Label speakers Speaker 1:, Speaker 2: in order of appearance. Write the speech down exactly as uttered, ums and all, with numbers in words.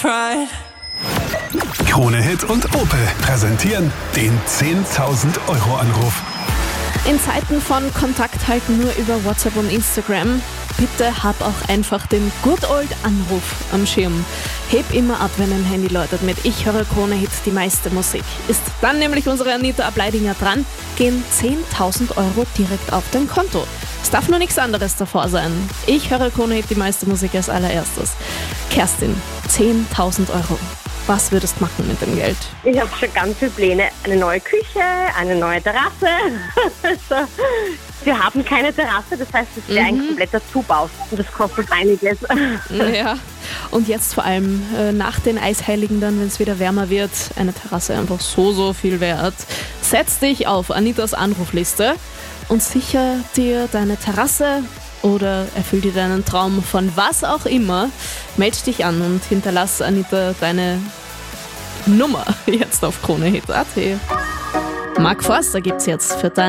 Speaker 1: Pride.
Speaker 2: Krone Hit und Opel präsentieren den zehntausend Euro Anruf.
Speaker 3: In Zeiten von Kontakt halten nur über WhatsApp und Instagram, bitte hab auch einfach den Good Old Anruf am Schirm. Heb immer ab, wenn ein Handy läutet mit Ich höre Krone Hit, die meiste Musik. Ist dann nämlich unsere Anita Ableidinger dran, gehen zehntausend Euro direkt auf dein Konto. Es darf nur nichts anderes davor sein. Ich höre Krone Hit, die meiste Musik als allererstes. Kerstin, zehntausend Euro. Was würdest du machen mit dem Geld?
Speaker 4: Ich habe schon ganz viele Pläne. Eine neue Küche, eine neue Terrasse. Also, wir haben keine Terrasse, das heißt, es wäre mhm. ein kompletter Zubau. Und das kostet einiges.
Speaker 3: Ja, und jetzt vor allem äh, nach den Eisheiligen dann, wenn es wieder wärmer wird, eine Terrasse einfach so, so viel wert. Setz dich auf Anitas Anrufliste und sicher dir deine Terrasse oder erfüll dir deinen Traum von was auch immer. Meld dich an und hinterlass Anita deine Nummer jetzt auf Krone Hit Punkt at. Mark Forster gibt's jetzt für dein